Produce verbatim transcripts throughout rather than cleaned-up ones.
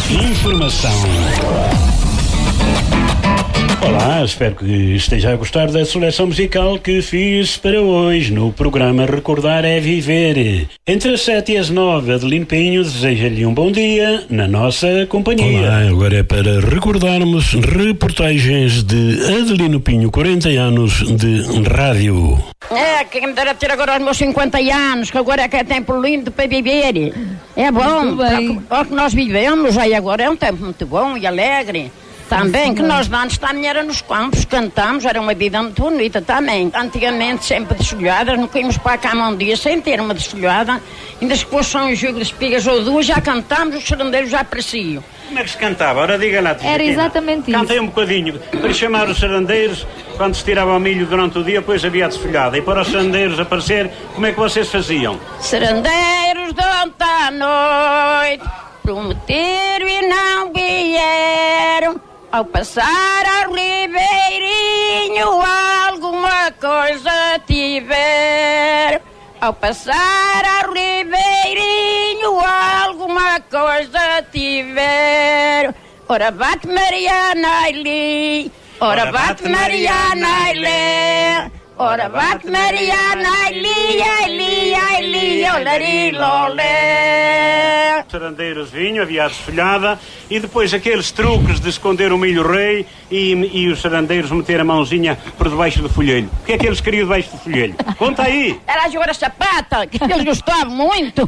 Informação. Olá, espero que esteja a gostar da seleção musical que fiz para hoje no programa Recordar é Viver. Entre as sete e as nove, Adelino Pinho deseja-lhe um bom dia na nossa companhia. Olá, agora é para recordarmos reportagens de Adelino Pinho, quarenta anos de rádio. É, que me dera ter agora os meus cinquenta anos, que agora é que é tempo lindo para viver. É bom, para o que nós vivemos aí agora é um tempo muito bom e alegre. Também, que nós antes também era nos campos, cantamos, era uma vida muito bonita também. Antigamente sempre desfolhadas, nunca íamos para cá um dia sem ter uma desfolhada. Ainda se fosse um jogo de espigas ou duas, já cantámos, os serandeiros já apareciam. Como é que se cantava? Ora, diga lá. Era exatamente isso. Cantei um bocadinho, para chamar os serandeiros, quando se tirava o milho durante o dia, depois havia a desfolhada. E para os serandeiros aparecer, como é que vocês faziam? Serandeiros de ontem à noite, prometeram e não vieram. Ao passar ao ribeirinho alguma coisa tiver. Ao passar ao ribeirinho alguma coisa tiver. Ora bate Mariana Ailê, ora bate Mariana Ailê, ora bate Mariana Ailê, Ailê, Ailê, olari, lolé. Os serandeiros vinham, havia a desfolhada e depois aqueles truques de esconder o milho rei e, e os serandeiros meter a mãozinha por debaixo do folhelho. O que é que eles queriam debaixo do folhelho? Conta aí! Era a jogar a sapata, que eles gostavam muito.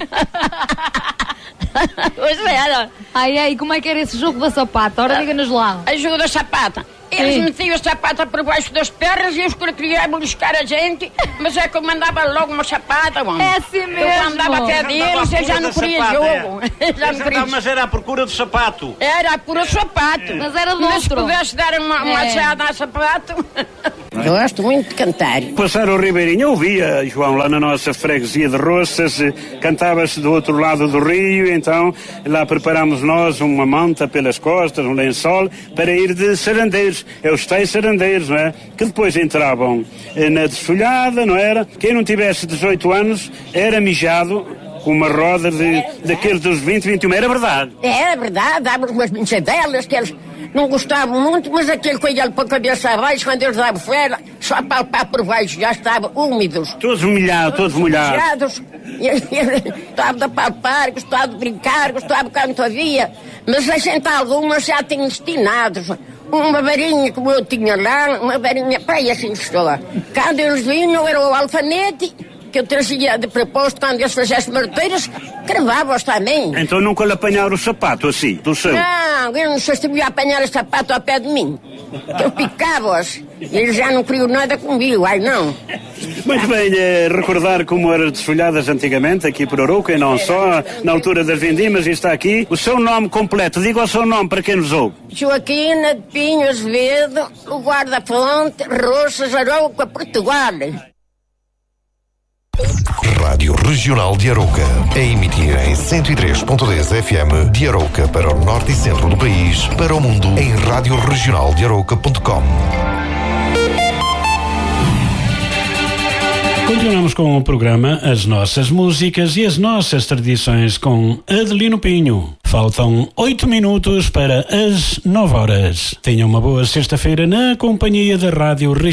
Pois era. Ai, ai, como é que era esse jogo da sapata? Ora, diga-nos lá. A jogo da sapata. Eles Sim. metiam a sapata por baixo das pernas e os que queriam buscar a gente, mas é que eu mandava logo uma sapata, mano. É assim mesmo. Eu andava até deles, eu já não queria jogo. É. já não queria... Mas era à procura do sapato. Era à procura do sapato. É. Mas era do mas outro. Se pudesse dar uma, uma é. chada a sapato... Eu gosto muito de cantar. Passar o Ribeirinho, eu ouvia, João, lá na nossa freguesia de Roças, cantava-se do outro lado do rio, então lá preparámos nós uma manta pelas costas, um lençol, para ir de serandeiros, é os tais serandeiros, não é? Que depois entravam na desfolhada, não era? Quem não tivesse dezoito anos era mijado com uma roda de, é daqueles dos vinte, vinte e um, era verdade? É verdade, dávamos umas brincadelas que eles não gostavam muito, mas aquele coelho para a cabeça abaixo, quando eles davam fora, só palpar por baixo, já estavam úmidos. Todos molhados, todos molhados. Gostava de palpar, gostava de brincar, gostava de canto havia, mas a gente algumas já tinham destinados. Uma varinha como eu tinha lá, uma varinha, pai, assim estou lá. Quando eles vinham, era o alfanete, que eu trazia de propósito, quando eles fizessem marteiras, cravava-os também. Então nunca lhe apanharam o sapato assim, do seu? Não, eu não sabia apanhar o sapato ao pé de mim. Que eu picava-os. E eles já não queriam nada comigo, ai não. Muito bem, é, recordar como eram desfolhadas antigamente aqui por Arouca e não só, na altura das vindimas, e está aqui. O seu nome completo, diga o seu nome para quem nos ouve. Joaquina de Pinho Azevedo, o guarda-fonte, Roças, Arouca, Portugal. Rádio Regional de Arouca, a emitir em cento e três ponto dez F M de Arouca para o norte e centro do país, para o mundo em rádio regional de arouca ponto com. Continuamos com o programa As Nossas Músicas e as Nossas Tradições com Adelino Pinho. Faltam oito minutos para as nove horas. Tenha uma boa sexta-feira na companhia da Rádio Regional.